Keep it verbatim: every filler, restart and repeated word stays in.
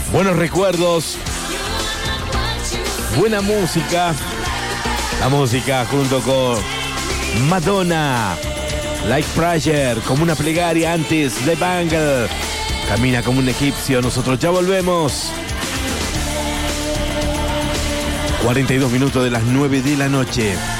Buenos recuerdos, buena música. La música junto con Madonna, Like Prayer, como una plegaria antes de Bangle. Camina como un egipcio, nosotros ya volvemos. cuarenta y dos minutos de las nueve de la noche.